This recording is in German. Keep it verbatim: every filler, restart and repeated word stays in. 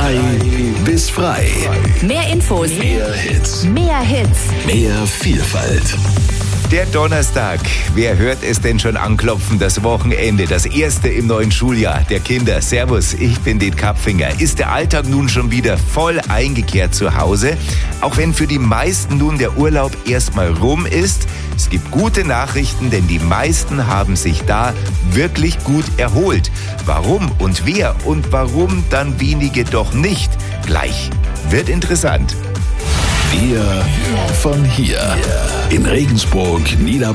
Frei bis frei. Mehr Infos, Mehr Hits. mehr Hits. Mehr Vielfalt. Der Donnerstag. Wer hört es denn schon anklopfen? Das Wochenende, das erste im neuen Schuljahr der Kinder. Servus, ich bin den Kapfinger. Ist der Alltag nun schon wieder voll eingekehrt zu Hause? Auch wenn für die meisten nun der Urlaub erstmal rum ist. Es gibt gute Nachrichten, denn die meisten haben sich da wirklich gut erholt. Warum und wer und warum dann wenige doch nicht? Gleich wird interessant. Wir von hier. In Regensburg, Niederbayern.